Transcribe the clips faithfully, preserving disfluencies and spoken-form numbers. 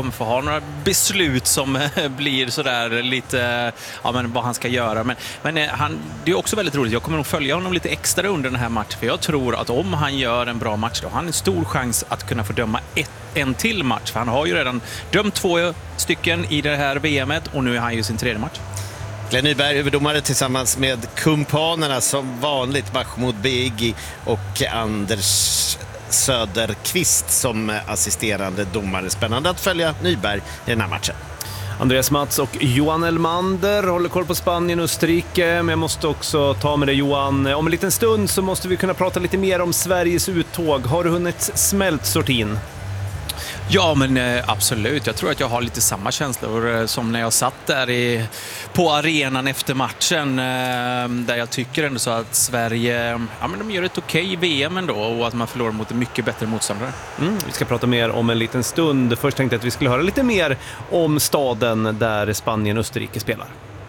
han får ha några beslut som blir sådär lite, ja men vad han ska göra. Men, men han, det är också väldigt roligt. Jag kommer nog följa honom lite extra under den här matchen. För jag tror att om han gör en bra match då har han en stor chans att kunna få döma ett, en till match. För han har ju redan dömt två stycken i det här V M-et och nu är han ju sin tredje match. Glenn Nyberg, överdomare tillsammans med kumpanerna som vanligt, Mahmoud Beigi och Anders Söderqvist som assisterande domare. Spännande att följa Nyberg i den här matchen. Andreas Mats och Johan Elmander håller koll på Spanien och Österrike, men jag måste också ta med dig Johan. Om en liten stund så måste vi kunna prata lite mer om Sveriges uttåg. Har du hunnit smält sortin? Ja, men eh, absolut. Jag tror att jag har lite samma känslor eh, som när jag satt där i, på arenan efter matchen eh, där jag tycker ändå så att Sverige, ja men de gör ett okej V M ändå och att man förlorar mot en mycket bättre motståndare. Mm, vi ska prata mer om en liten stund. Först tänkte jag att vi skulle höra lite mer om staden där Spanien och Österrike spelar.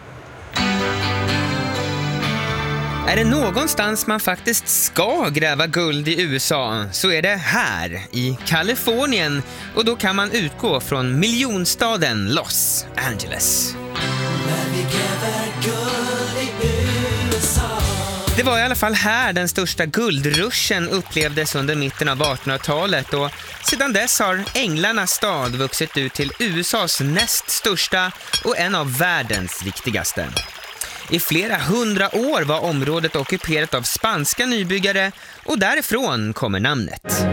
Är det någonstans man faktiskt ska gräva guld i U S A så är det här, i Kalifornien. Och då kan man utgå från miljonstaden Los Angeles. Det var i alla fall här den största guldruschen upplevdes under mitten av artonhundratalet och sedan dess har Änglarnas stad vuxit ut till U S As näst största och en av världens viktigaste. I flera hundra år var området ockuperat av spanska nybyggare och därifrån kommer namnet.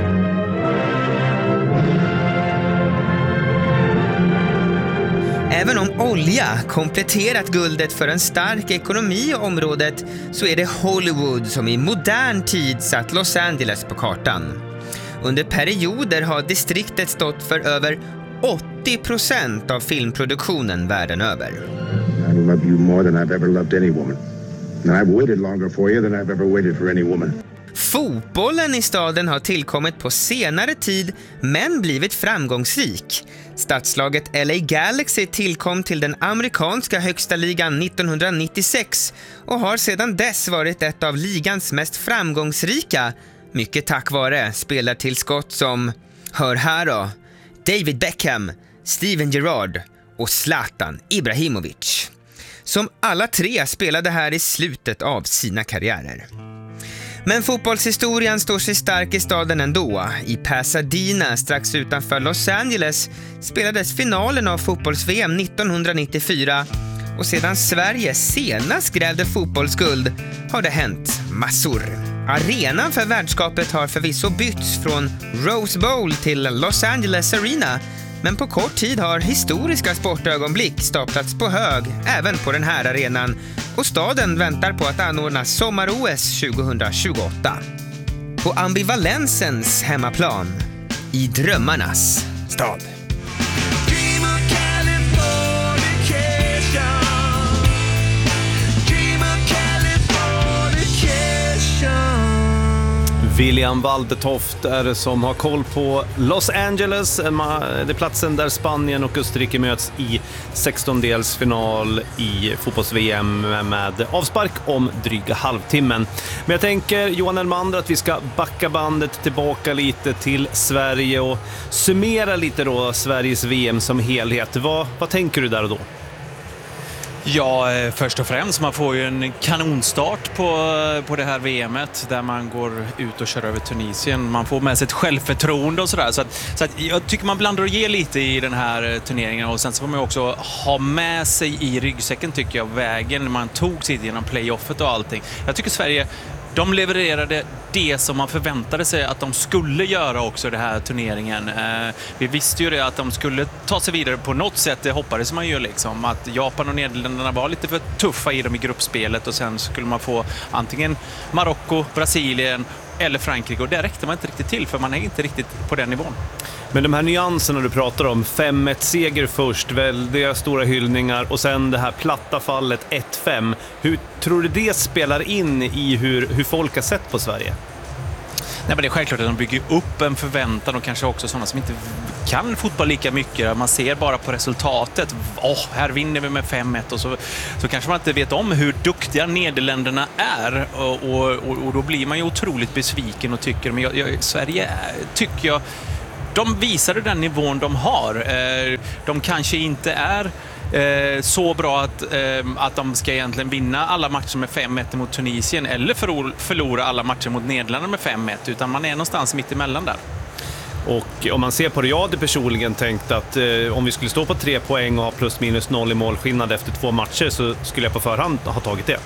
Även om olja kompletterat guldet för en stark ekonomi i området så är det Hollywood som i modern tid satt Los Angeles på kartan. Under perioder har distriktet stått för över åttio procent av filmproduktionen världen över. I love you more than I've ever loved any woman. And I've waited longer for you than I've ever waited for any woman. Fotbollen i staden har tillkommit på senare tid men blivit framgångsrik. Stadslaget L A Galaxy tillkom till den amerikanska högsta ligan nittonhundranittiosex och har sedan dess varit ett av ligans mest framgångsrika, mycket tack vare spelartillskott som, hör här då, David Beckham, Steven Gerrard och Zlatan Ibrahimovic, som alla tre spelade här i slutet av sina karriärer. Men fotbollshistorien står sig stark i staden ändå. I Pasadena, strax utanför Los Angeles, spelades finalen av fotbolls-V M nittonhundranittiofyra och sedan Sverige senast grävde fotbollsguld har det hänt massor. Arenan för värdskapet har förvisso bytts från Rose Bowl till Los Angeles Arena, men på kort tid har historiska sportögonblick staplats på hög även på den här arenan och staden väntar på att anordna sommar-O S tjugohundratjugoåtta. På ambivalensens hemmaplan, i drömmarnas stad. William Waldetoft är det som har koll på Los Angeles. Det är platsen där Spanien och Österrike möts i sextondelsfinal i fotbolls-V M med avspark om dryga halvtimmen. Men jag tänker, Johan Elmander, att vi ska backa bandet tillbaka lite till Sverige och summera lite då Sveriges V M som helhet. Vad, vad tänker du där och då? Ja, först och främst, man får ju en kanonstart på, på det här V M-et där man går ut och kör över Tunisien. Man får med sig ett självförtroende och sådär. Så, att, så att jag tycker man blandar och ger lite i den här turneringen och sen så får man också ha med sig i ryggsäcken, tycker jag, vägen man tog sig genom playoffet och allting. Jag tycker Sverige, de levererade det som man förväntade sig att de skulle göra också i den här turneringen. Eh, vi visste ju det att de skulle ta sig vidare på något sätt, det hoppades man ju liksom. Att Japan och Nederländerna var lite för tuffa i dem i gruppspelet och sen skulle man få antingen Marocko, Brasilien eller Frankrike och det räckte man inte riktigt till för man är inte riktigt på den nivån. Men de här nyanserna du pratar om, fem ett seger först, väldiga stora hyllningar och sen det här platta fallet ett fem. Hur tror du det spelar in i hur, hur folk har sett på Sverige? Nej, men det är självklart att de bygger upp en förväntan och kanske också sådana som inte kan fotboll lika mycket. Man ser bara på resultatet. Åh, oh, här vinner vi med fem ett och så, så kanske man inte vet om hur duktiga Nederländerna är och, och, och då blir man ju otroligt besviken och tycker, men jag, jag, Sverige tycker jag de visade den nivån de har. De kanske inte är Eh, så bra att, eh, att de ska egentligen vinna alla matcher med fem ett mot Tunisien eller förlor, förlora alla matcher mot Nederländerna med fem ett, utan man är någonstans mitt emellan där. Och om man ser på det, jag hade personligen tänkt att eh, om vi skulle stå på tre poäng och ha plus minus noll i målskillnad efter två matcher, så skulle jag på förhand ha tagit det.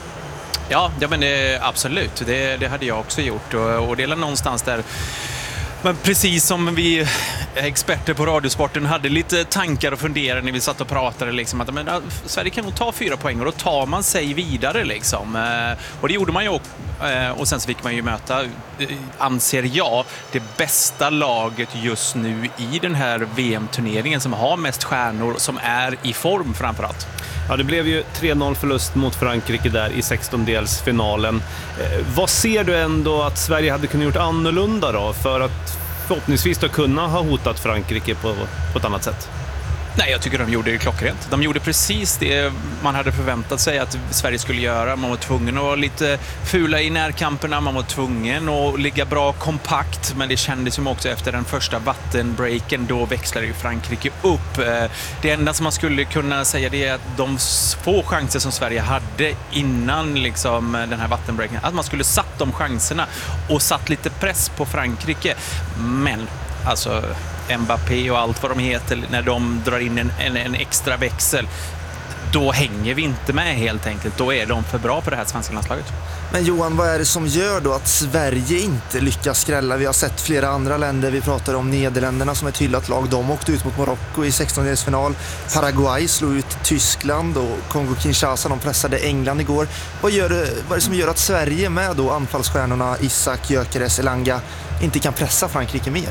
Ja, ja men det, absolut. Det, det hade jag också gjort, och, och det är någonstans där. Men precis som vi experter på Radiosporten hade lite tankar och funderingar när vi satt och pratade liksom, att men, Sverige kan nog ta fyra poäng och då tar man sig vidare liksom. Och det gjorde man ju också. Och sen så fick man ju möta, anser jag, det bästa laget just nu i den här V M-turneringen som har mest stjärnor, som är i form framförallt. Ja, det blev ju tre noll förlust mot Frankrike där i sextondelsfinalen. Eh, vad ser du ändå att Sverige hade kunnat gjort annorlunda då, för att förhoppningsvis då kunna ha hotat Frankrike på, på ett annat sätt? Nej, jag tycker de gjorde det klockrent. De gjorde precis det man hade förväntat sig att Sverige skulle göra. Man var tvungen att vara lite fula i närkamperna, man var tvungen att ligga bra kompakt, men det kändes som också efter den första vattenbreaken, då växlade ju Frankrike upp. Det enda som man skulle kunna säga, det är att de få chanser som Sverige hade innan liksom den här vattenbreaken, att man skulle satt de chanserna och satt lite press på Frankrike. Men alltså Mbappé och allt vad de heter, när de drar in en, en, en extra växel, då hänger vi inte med helt enkelt. Då är de för bra på det här svenska landslaget. Men Johan, vad är det som gör då att Sverige inte lyckas skrälla? Vi har sett flera andra länder, vi pratar om Nederländerna som är ett hyllat lag. De åkte ut mot Marocko i sextondelsfinal. Paraguay slog ut Tyskland och Kongo-Kinshasa, de pressade England igår. Vad, gör, vad är det som gör att Sverige med då anfallsstjärnorna Isak, Gyökeres, Elanga inte kan pressa Frankrike mer?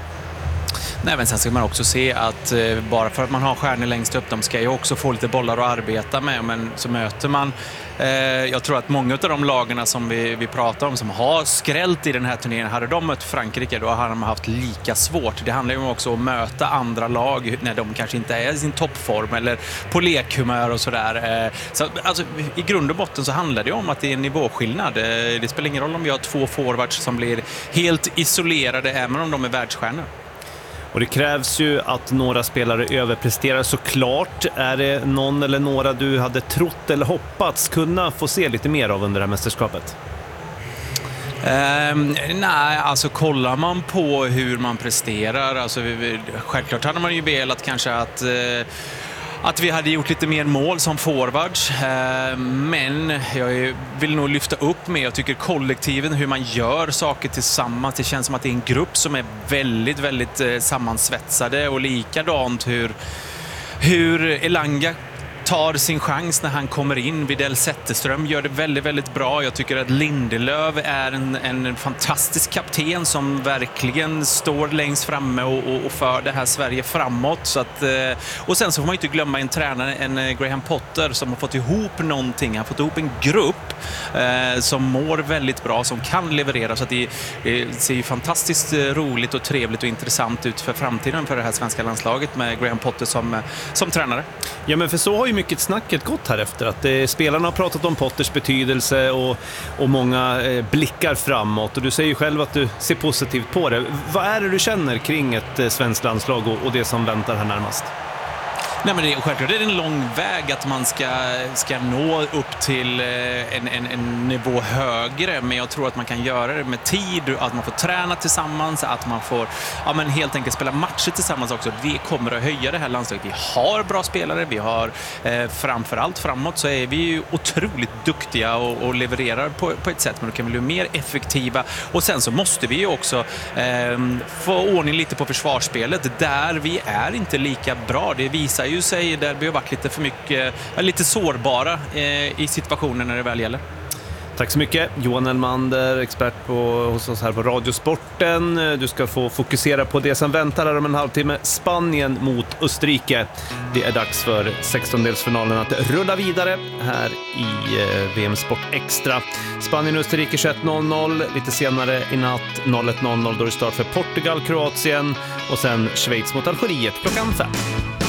Nej, men sen ska man också se att eh, bara för att man har stjärnor längst upp, de ska ju också få lite bollar att arbeta med, men så möter man eh, jag tror att många av de lagarna som vi, vi pratar om som har skrällt i den här turneringen, hade de mött Frankrike, då har de haft lika svårt. Det handlar ju också om att möta andra lag när de kanske inte är i sin toppform eller på lekhumör och sådär. Eh, så, alltså, i grund och botten så handlar det om att det är en nivåskillnad. Eh, det spelar ingen roll om vi har två forwards som blir helt isolerade, även om de är världsstjärnor. Och det krävs ju att några spelare överpresterar såklart. Är det någon eller några du hade trott eller hoppats kunna få se lite mer av under det här mästerskapet? Um, nej, alltså kollar man på hur man presterar, alltså, självklart hade man ju velat kanske att uh, att vi hade gjort lite mer mål som forwards, men jag vill nog lyfta upp med, jag tycker kollektiven, hur man gör saker tillsammans, det känns som att det är en grupp som är väldigt, väldigt sammansvetsade, och likadant hur, hur Elanga tar sin chans när han kommer in. Videll Zetterström gör det väldigt, väldigt bra. Jag tycker att Lindelöf är en, en fantastisk kapten som verkligen står längst framme och, och, och för det här Sverige framåt. Så att, och sen så får man inte glömma en tränare, en Graham Potter, som har fått ihop någonting. Han har fått ihop en grupp eh, som mår väldigt bra, som kan leverera. Så att det, det ser ju fantastiskt roligt och trevligt och intressant ut för framtiden för det här svenska landslaget med Graham Potter som, som tränare. Ja, men för så har ju mycket snacket gått här efter att eh, spelarna har pratat om Potters betydelse och, och många eh, blickar framåt, och du säger ju själv att du ser positivt på det. Vad är det du känner kring ett eh, svenskt landslag och, och det som väntar här närmast? Nej, men det är, självklart det är en lång väg att man ska, ska nå upp till en, en, en nivå högre, men jag tror att man kan göra det med tid, att man får träna tillsammans, att man får ja, men helt enkelt spela matcher tillsammans också. Vi kommer att höja det här landslaget. Vi har bra spelare, vi har eh, framförallt framåt så är vi ju otroligt duktiga och, och levererar på, på ett sätt, men då kan vi bli mer effektiva, och sen så måste vi ju också eh, få ordning lite på försvarsspelet där vi är inte lika bra. Det visar ju sig där vi har varit lite för mycket, lite sårbara eh, i situationen när det väl gäller. Tack så mycket, Johan Elmander, expert på, hos oss här på Radiosporten. Du ska få fokusera på det som väntar här om en halvtimme. Spanien mot Österrike. Det är dags för sextondelsfinalen att rulla vidare här i eh, V M Sport Extra. Spanien-Österrike tjugoett noll noll. Lite senare i natt noll ett noll noll. Då är det start för Portugal-Kroatien och sen Schweiz mot Algeriet klockan fem.